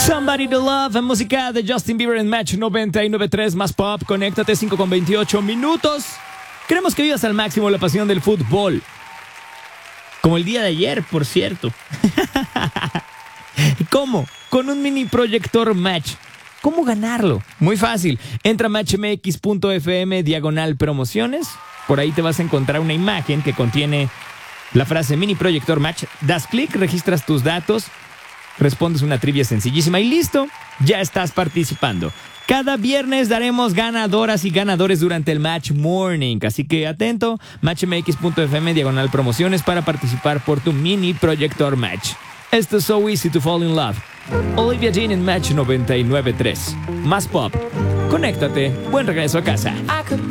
Somebody to Love, música de Justin Bieber en Match 99.3 más pop. Conéctate, 5:28 minutos. Queremos que vivas al máximo la pasión del fútbol. Como el día de ayer, por cierto. ¿Cómo? Con un mini proyector Match. ¿Cómo ganarlo? Muy fácil. Entra a matchmx.fm/promociones. Por ahí te vas a encontrar una imagen que contiene la frase mini proyector Match. Das clic, registras tus datos, respondes una trivia sencillísima y listo, ya estás participando. Cada viernes daremos ganadoras y ganadores durante el Match Morning, así que atento, matchmx.fm/promociones para participar por tu mini proyector Match. Esto es So Easy to Fall in Love. Olivia Dean en Match 99.3. Más pop. Conéctate. Buen regreso a casa.